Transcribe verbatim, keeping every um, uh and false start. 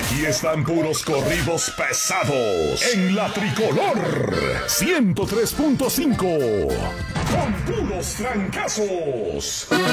Aquí están puros corridos pesados en la Tricolor ciento tres punto cinco. Con puros trancazos.